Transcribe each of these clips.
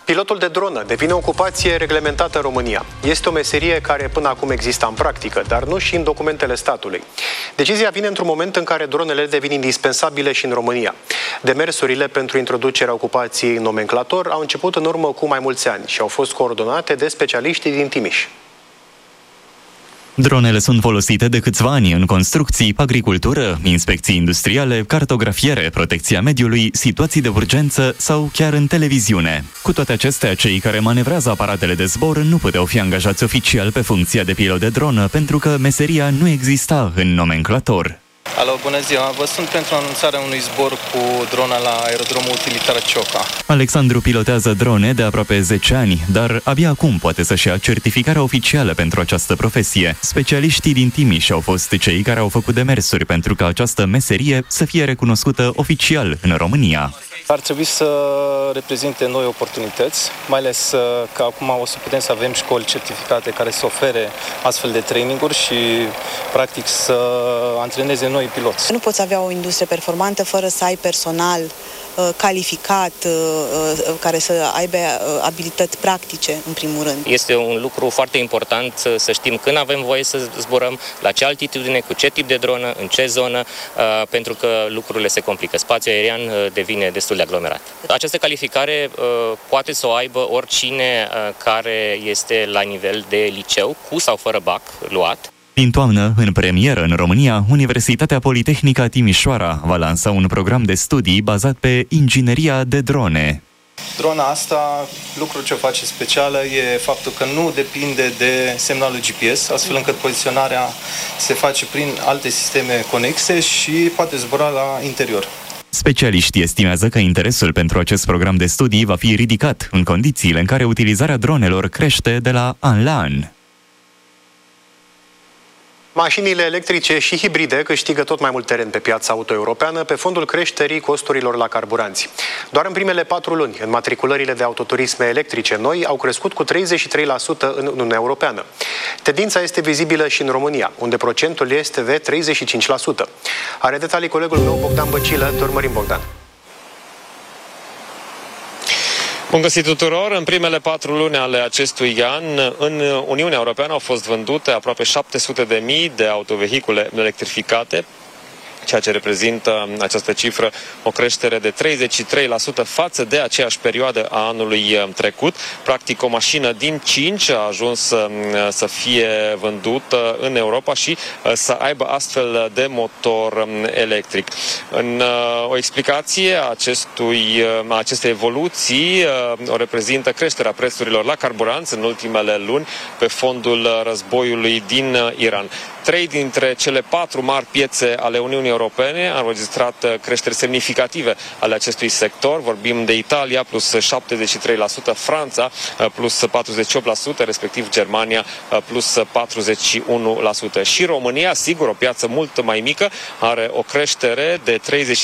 Pilotul de dronă devine o ocupație reglementată în România. Este o meserie care până acum exista în practică, dar nu și în documentele statului. Decizia vine într-un moment în care dronele devin indispensabile și în România. Demersurile pentru introducerea ocupației în nomenclator au început în urmă cu mai mulți ani și au fost coordonate de specialiștii din Timiș. Dronele sunt folosite de câțiva ani în construcții, agricultură, inspecții industriale, cartografiere, protecția mediului, situații de urgență sau chiar în televiziune. Cu toate acestea, cei care manevrează aparatele de zbor nu puteau fi angajați oficial pe funcția de pilot de dronă pentru că meseria nu exista în nomenclator. Alo, bună ziua! Vă sunt pentru anunțarea unui zbor cu drona la aerodromul utilitar Cioca. Alexandru pilotează drone de aproape 10 ani, dar abia acum poate să-și ia certificarea oficială pentru această profesie. Specialiștii din Timiș au fost cei care au făcut demersuri pentru ca această meserie să fie recunoscută oficial în România. Ar trebui să reprezinte noi oportunități, mai ales că acum o să putem să avem școli certificate care să ofere astfel de traininguri și practic să antreneze noi piloți. Nu poți avea o industrie performantă fără să ai personal calificat, care să aibă abilități practice, în primul rând. Este un lucru foarte important să știm când avem voie să zburăm, la ce altitudine, cu ce tip de dronă, în ce zonă, pentru că lucrurile se complică. Spațiul aerian devine destul de aglomerat. Această calificare poate să o aibă oricine care este la nivel de liceu, cu sau fără BAC luat. Din toamnă, în premieră în România, Universitatea Politehnică Timișoara va lansa un program de studii bazat pe ingineria de drone. Drona asta, lucrul ce o face specială e faptul că nu depinde de semnalul GPS, astfel încât poziționarea se face prin alte sisteme conexe și poate zbura la interior. Specialiștii estimează că interesul pentru acest program de studii va fi ridicat în condițiile în care utilizarea dronelor crește de la an la an. Mașinile electrice și hibride câștigă tot mai mult teren pe piața auto-europeană pe fondul creșterii costurilor la carburanți. Doar în primele 4 luni, înmatriculările de autoturisme electrice noi au crescut cu 33% în Uniunea Europeană. Tendința este vizibilă și în România, unde procentul este de 35%. Are detalii colegul meu Bogdan Băcilă. Te urmărim, Bogdan. Bun găsit tuturor! În primele 4 luni ale acestui an, în Uniunea Europeană au fost vândute aproape 700.000 de autovehicule electrificate, ceea ce reprezintă această cifră o creștere de 33% față de aceeași perioadă a anului trecut. Practic, o mașină din 5 a ajuns să fie vândută în Europa și să aibă astfel de motor electric. În o explicație a acestei evoluții o reprezintă creșterea prețurilor la carburanți în ultimele luni pe fondul războiului din Iran. 3 dintre cele 4 mari piețe ale Uniunii Europene au înregistrat creșteri semnificative ale acestui sector. Vorbim de Italia plus 73%, Franța plus 48%, respectiv Germania plus 41%. Și România, sigur, o piață mult mai mică, are o creștere de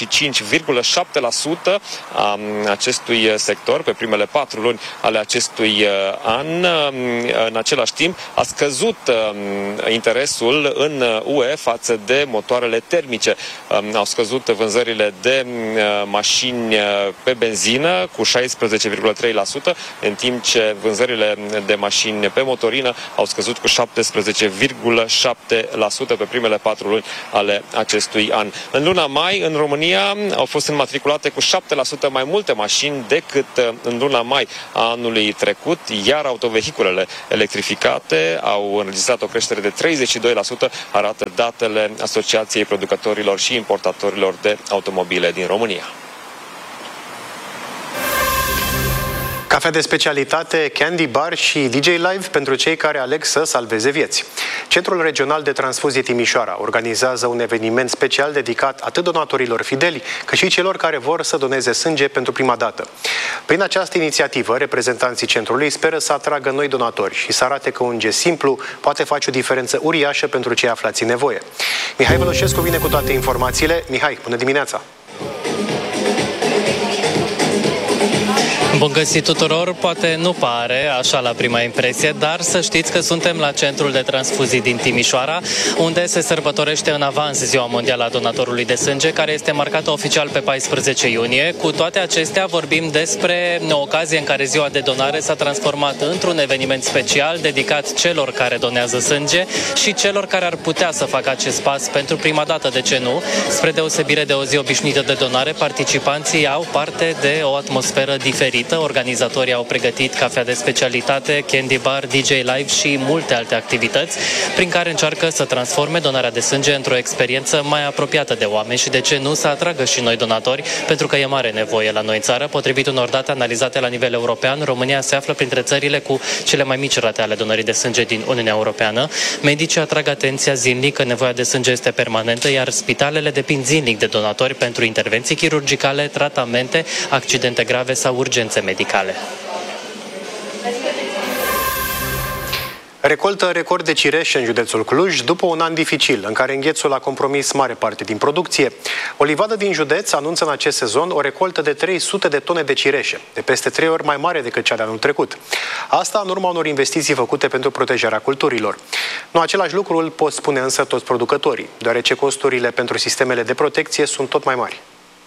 35,7% a acestui sector pe primele 4 luni ale acestui an. În același timp, a scăzut interesul în UE față de motoarele termice. Au scăzut vânzările de mașini pe benzină cu 16,3%, în timp ce vânzările de mașini pe motorină au scăzut cu 17,7% pe primele 4 luni ale acestui an. În luna mai, în România, au fost înmatriculate cu 7% mai multe mașini decât în luna mai a anului trecut, iar autovehiculele electrificate au înregistrat o creștere de 32%, arată datele Asociației Producătorilor și Importatorilor de Automobile din România. Cafea de specialitate, candy bar și DJ live pentru cei care aleg să salveze vieți. Centrul Regional de Transfuzie Timișoara organizează un eveniment special dedicat atât donatorilor fideli, cât și celor care vor să doneze sânge pentru prima dată. Prin această inițiativă, reprezentanții centrului speră să atragă noi donatori și să arate că un gest simplu poate face o diferență uriașă pentru cei aflați în nevoie. Mihai Vălășescu vine cu toate informațiile. Mihai, bună dimineața! Bun găsit tuturor, poate nu pare așa la prima impresie, dar să știți că suntem la Centrul de Transfuzii din Timișoara, unde se sărbătorește în avans Ziua Mondială a Donatorului de Sânge, care este marcată oficial pe 14 iunie. Cu toate acestea vorbim despre o ocazie în care ziua de donare s-a transformat într-un eveniment special dedicat celor care donează sânge și celor care ar putea să facă acest pas pentru prima dată, de ce nu? Spre deosebire de o zi obișnuită de donare, participanții au parte de o atmosferă diferită. Organizatorii au pregătit cafea de specialitate, candy bar, DJ live și multe alte activități prin care încearcă să transforme donarea de sânge într-o experiență mai apropiată de oameni și, de ce nu, să atragă și noi donatori, pentru că e mare nevoie la noi în țară. Potrivit unor date analizate la nivel european, România se află printre țările cu cele mai mici rate ale donării de sânge din Uniunea Europeană. Medicii atrag atenția zilnic că nevoia de sânge este permanentă, iar spitalele depind zilnic de donatori pentru intervenții chirurgicale, tratamente, accidente grave sau urgențe medicale. Recoltă record de cireșe în județul Cluj după un an dificil, în care înghețul a compromis mare parte din producție. O livadă din județ anunță în acest sezon o recoltă de 300 de tone de cireșe, de peste 3 ori mai mare decât cea de anul trecut. Asta în urma unor investiții făcute pentru protejarea culturilor. Nu același lucru îl pot spune însă toți producătorii, deoarece costurile pentru sistemele de protecție sunt tot mai mari.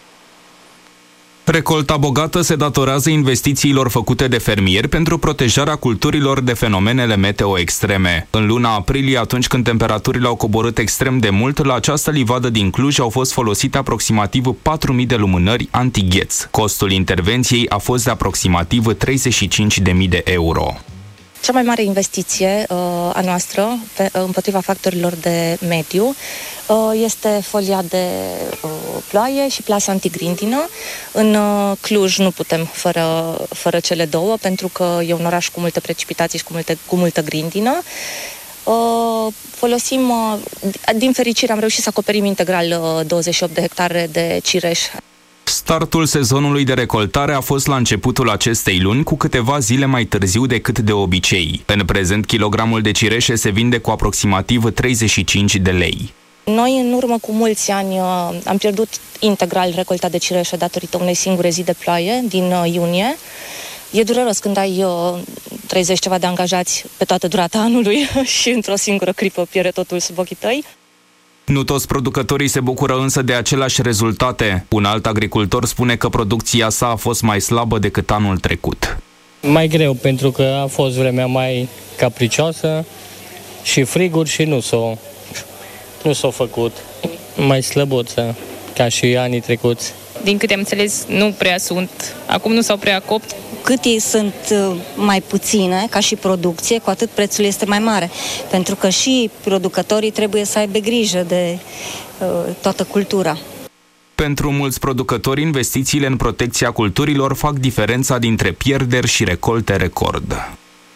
Recolta bogată se datorează investițiilor făcute de fermieri pentru protejarea culturilor de fenomenele meteo extreme. În luna aprilie, atunci când temperaturile au coborât extrem de mult, la această livadă din Cluj au fost folosite aproximativ 4.000 de lumânări antigheț. Costul intervenției a fost de aproximativ 35.000 de euro. Cea mai mare investiție a noastră împotriva factorilor de mediu este folia de ploaie și plasa antigrindină. În Cluj nu putem fără cele două, pentru că e un oraș cu multe precipitații și cu multă grindină. Folosim, din fericire am reușit să acoperim integral 28 de hectare de cireș. Startul sezonului de recoltare a fost la începutul acestei luni, cu câteva zile mai târziu decât de obicei. În prezent, kilogramul de cireșe se vinde cu aproximativ 35 de lei. Noi, în urmă cu mulți ani, am pierdut integral recolta de cireșe datorită unei singure zi de ploaie din iunie. E dureros când ai 30 ceva de angajați pe toată durata anului și într-o singură clipă pierde totul sub ochii tăi. Nu toți producătorii se bucură însă de aceleași rezultate. Un alt agricultor spune că producția sa a fost mai slabă decât anul trecut. Mai greu, pentru că a fost vremea mai capricioasă și friguri și nu s-a făcut. Mai slăbuță, ca și anii trecuți. Din câte am înțeles, nu prea sunt. Acum nu s-au prea copt. Cât ei sunt mai puține, ca și producție, cu atât prețul este mai mare. Pentru că și producătorii trebuie să aibă grijă de toată cultura. Pentru mulți producători, investițiile în protecția culturilor fac diferența dintre pierderi și recolte record.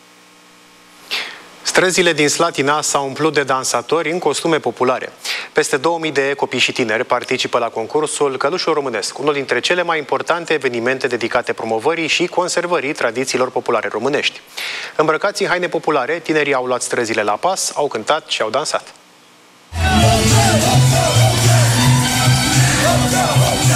Străzile din Slatina s-au umplut de dansatori în costume populare. Peste 2000 de copii și tineri participă la concursul Călușul Românesc, unul dintre cele mai importante evenimente dedicate promovării și conservării tradițiilor populare românești. Îmbrăcați în haine populare, tinerii au luat străzile la pas, au cântat și au dansat.